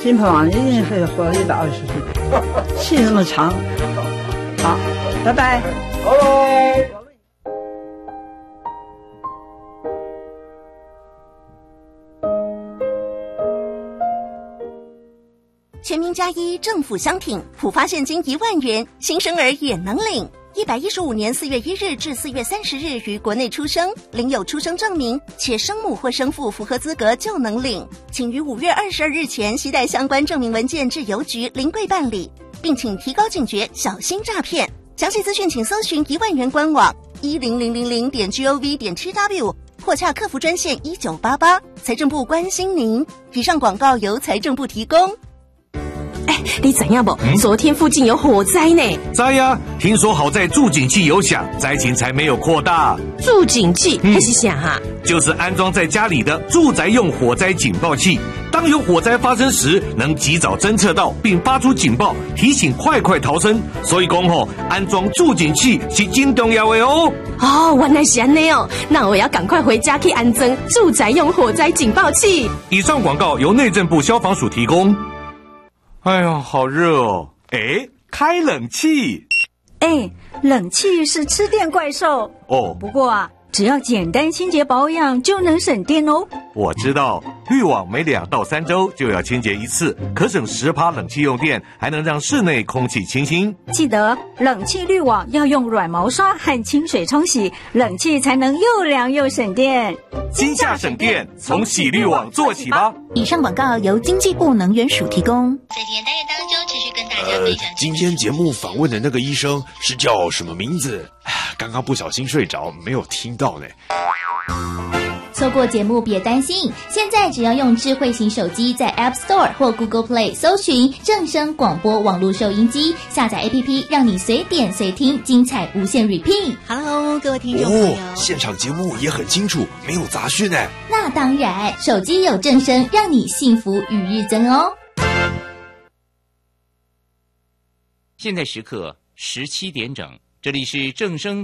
金鹏王一定是活120岁，气那么长。好，拜拜。 拜拜。 全民+1政府相挺，普发现金1万元，新生儿也能领。115年4月1日至4月30日于国内出生，领有出生证明，且生母或生父符合资格就能领。请于5月22日前携带相关证明文件至邮局临柜办理，并请提高警觉，小心诈骗。详细资讯请搜寻1万元官网10000.gov.tw 或洽客服专线1988。财政部关心您。以上广告由财政部提供。 你知影不？昨天附近有火灾呢。 知呀，听说好在住警器有响，灾情才没有扩大。 住警器还是啥啊？ 就是安装在家里的住宅用火灾警报器，当有火灾发生时，能及早侦测到并发出警报，提醒快逃生。所以讲安装住警器是真重要的哦。 哦，原来是这样哦，那我要赶快回家去安装住宅用火灾警报器。 以上广告由内政部消防署提供。哎呦，好热哦！开冷气。 冷气是吃电怪兽哦。 不过只要简单清洁保养就能省电哦。 我知道，滤网每2到3周就要清洁一次，可省10%冷气用电，还能让室内空气清新。 记得冷气滤网要用软毛刷和清水冲洗，冷气才能又凉又省电。 今夏省电，从洗滤网做起吧。 以上广告由经济部能源署提供。 在今天单元当中，持续跟大家分享。 今天节目访问的那个医生是叫什么名字？刚刚不小心睡着，没有听到呢。 错过节目别担心，现在只要用智慧型手机在 App Store 或 Google Play 搜寻正声广播网络收音机，下载 APP， 让你随点随听，精彩无限 repeat。 Hello， 各位听众朋友， 现场节目也很清楚，没有杂讯呢。 那当然，手机有正声，让你幸福与日增哦。 现在时刻17点整，这里是正声。